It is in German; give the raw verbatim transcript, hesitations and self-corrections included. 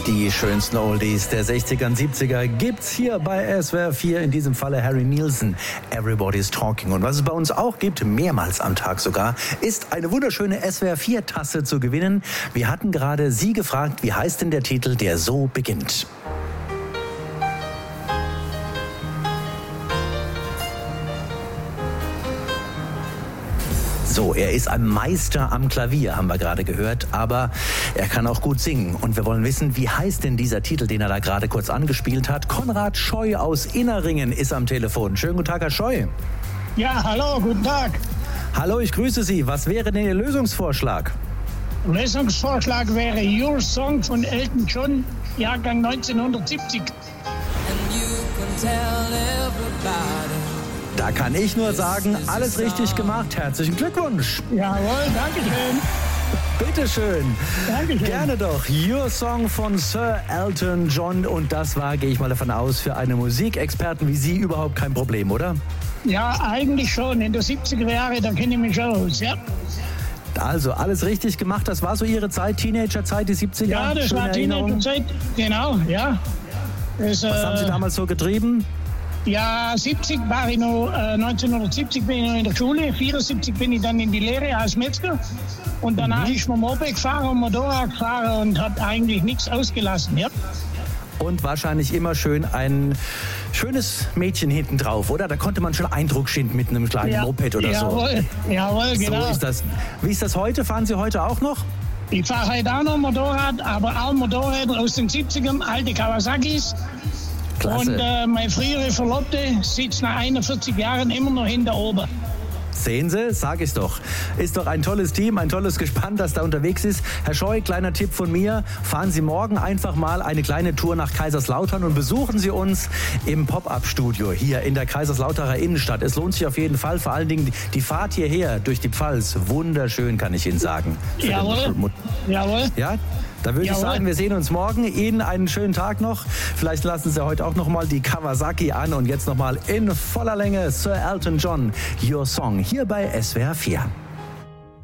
Die schönsten Oldies der sechziger und siebziger gibt's hier bei S W R vier, in diesem Falle Harry Nilsson, Everybody's Talking. Und was es bei uns auch gibt, mehrmals am Tag sogar, ist eine wunderschöne S W R vier Tasse zu gewinnen. Wir hatten gerade Sie gefragt, wie heißt denn der Titel, der so beginnt? So, er ist ein Meister am Klavier, haben wir gerade gehört, aber er kann auch gut singen. Und wir wollen wissen, wie heißt denn dieser Titel, den er da gerade kurz angespielt hat? Konrad Scheu aus Inneringen ist am Telefon. Schönen guten Tag, Herr Scheu. Ja, hallo, guten Tag. Hallo, ich grüße Sie. Was wäre denn Ihr Lösungsvorschlag? Lösungsvorschlag wäre Your Song von Elton John, Jahrgang neunzehnhundertsiebzig. And you can tell everybody. Da kann ich nur sagen, alles richtig gemacht. Herzlichen Glückwunsch. Jawohl, danke schön. Bitteschön. Dankeschön. Gerne doch. Your Song von Sir Elton John. Und das war, gehe ich mal davon aus, für eine Musikexperten wie Sie überhaupt kein Problem, oder? Ja, eigentlich schon. In den siebziger Jahren, da kenne ich mich schon aus, ja. Also, alles richtig gemacht. Das war so Ihre Zeit, Teenagerzeit, die siebziger? Ja, das Schöne war Erinnerung. Teenagerzeit, genau, ja. Das, Was äh, haben Sie damals so getrieben? Ja, siebzig war ich noch, äh, neunzehnhundertsiebzig bin ich noch in der Schule, vierundsiebzig bin ich dann in die Lehre als Metzger und danach Mhm. ist man Moped gefahren und Motorrad gefahren und hat eigentlich nichts ausgelassen, ja. Und wahrscheinlich immer schön ein schönes Mädchen hinten drauf, oder? Da konnte man schon Eindruck schinden mit einem kleinen ja. Moped oder jawohl, so. Jawohl, genau. So ist das. Wie ist das heute? Fahren Sie heute auch noch? Ich fahre heute auch noch Motorrad, aber auch Motorräder aus den siebzigern, alte Kawasakis. Klasse. Und äh, meine frühere Verlobte sitzt nach einundvierzig Jahren immer noch hinter oben. Sehen Sie, sag ich's doch. Ist doch ein tolles Team, ein tolles Gespann, das da unterwegs ist. Herr Scheu, kleiner Tipp von mir. Fahren Sie morgen einfach mal eine kleine Tour nach Kaiserslautern und besuchen Sie uns im Pop-Up-Studio hier in der Kaiserslauterer Innenstadt. Es lohnt sich auf jeden Fall. Vor allen Dingen die Fahrt hierher durch die Pfalz. Wunderschön, kann ich Ihnen sagen. Jawohl, jawohl. Ja? Da würde ich Jawohl. sagen, wir sehen uns morgen. Ihnen einen schönen Tag noch. Vielleicht lassen Sie heute auch noch mal die Kawasaki an. Und jetzt noch mal in voller Länge Sir Elton John, Your Song, hier bei S W R vier.